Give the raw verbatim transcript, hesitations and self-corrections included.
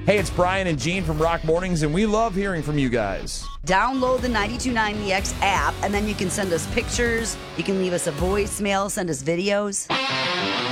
Hey, it's Brian and Gene from Rock Mornings, and we love hearing from you guys. Download the ninety-two point nine The X app, and then you can send us pictures. You can leave us a voicemail, send us videos.